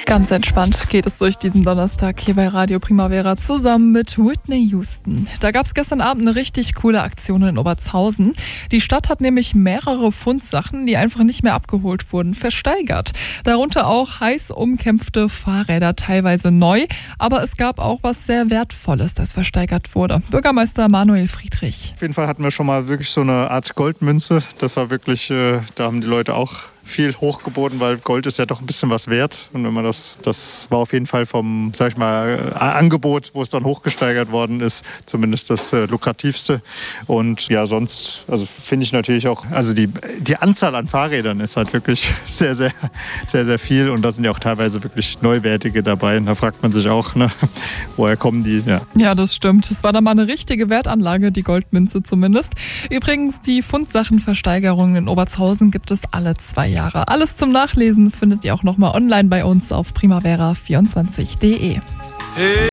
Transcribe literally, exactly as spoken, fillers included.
Ganz entspannt geht es durch diesen Donnerstag hier bei Radio Primavera zusammen mit Whitney Houston. Da gab es gestern Abend eine richtig coole Aktion in Obertshausen. Die Stadt hat nämlich mehrere Pfundsachen, die einfach nicht mehr abgeholt wurden, versteigert. Darunter auch heiß umkämpfte Fahrräder, teilweise neu. Aber es gab auch was sehr Wertvolles, das versteigert wurde. Bürgermeister Manuel Friedrich. Auf jeden Fall hatten wir schon mal wirklich so eine Art Goldmünze. Das war wirklich, äh, da haben die Leute auch viel hochgeboten, weil Gold ist ja doch ein bisschen was wert. Und wenn man das, das war auf jeden Fall vom, sag ich mal, Angebot, wo es dann hochgesteigert worden ist, zumindest das äh, lukrativste. Und ja, sonst, also finde ich natürlich auch, also die, die Anzahl an Fahrrädern ist halt wirklich sehr, sehr, sehr, sehr viel. Und da sind ja auch teilweise wirklich neuwertige dabei. Und da fragt man sich auch, ne, woher kommen die? Ja. ja, das stimmt. Es war dann mal eine richtige Wertanlage, die Goldmünze zumindest. Übrigens, die Pfundsachenversteigerungen in Obertshausen gibt es alle zwei Jahre. Jahre. Alles zum Nachlesen findet ihr auch nochmal online bei uns auf primavera vierundzwanzig punkt de.